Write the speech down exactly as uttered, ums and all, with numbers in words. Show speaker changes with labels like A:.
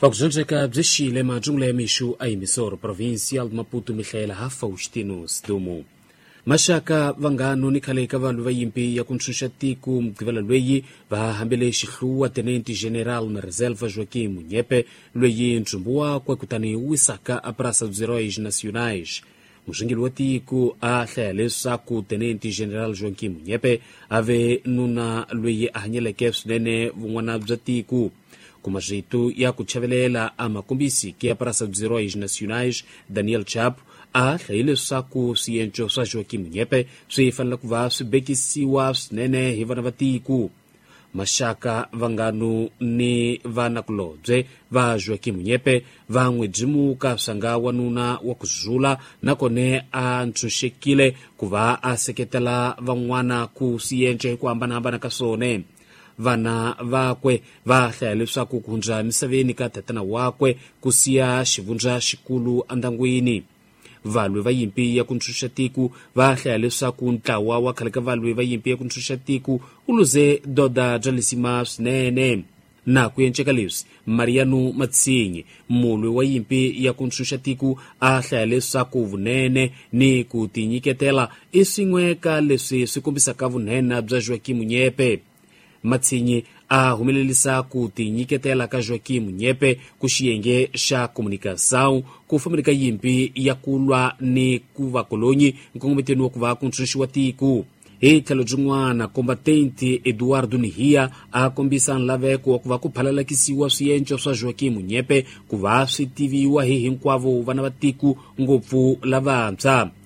A: Pakuzonjeka bzishile majumla ya mishu ay misoro provincial Maputo Michaela ha Faustino Stumu. Mashaka vangano ni khaleka vanhu vayimpi ya kunshusha tiku mgivela lweyi vahambele shihluwa tenenti general na reserva Joaquim Munyepe lweyi nchumbua kwa kutani wisaka aprasa dos heróis nacionais. Mujingili wa tiku a hlayalesa ku tenenti general Joaquim Munyepe ave nuna lweyi ahanyeleke sunene vungwana bza tiku. Kumajitu ya kuchavelela ama kumbisi kia aprasa dos heróis nacionais Daniel Chapo a hlayile saku siyencho sa Joaquim Munyepe swifanla kuva swibekisiwa swinene hi vana va tiku. Mashaka vanganu ni vanakulobye va Joaquim Munyepe va n'wi dzimuka sanga wanuna wa kuzula nakone a ntshunxekile kuva a seketela van'wana ku siyenche ku hambanahambana ka swone. Vana vakwe va hlaya leswaku ku hundza misaveni ka tatana wakwe ku siya xivundza xikulu andangwini. Valwe va yimpi ya kunshusha tiku va hlaya leswaku ntlawa wa khale ka valwe va yimpi ya kunshusha tiku uluze doda bzalisima swinene. Na ku yenceka leswi Mariano Matsinyi mulwe wa yimpi ya kunshusha tiku a hlaya leswaku vunene ni ku tinyiketela i swin'we ka leswi swi kombisaka vunene bya Joaquim Munyepe. Matsinyi a humelelisa ku tinyiketela ka Joaquim Munyepe ku xiyenge xa komunikasawu ku famile ka yimpi ya kulwa ni ku vakolonyi nkongometeni wa ku va kuntshuxiwa tiku. Hi tlhelo byin'wana kombatenti Eduardo Nihia a kombisa nlaveko wa ku va ku phalalakisiwa swiyenco swa Joaquim Munyepe ku va swi tiviwa hi hinkwavo vana va tiku ngopfu lavantshwa.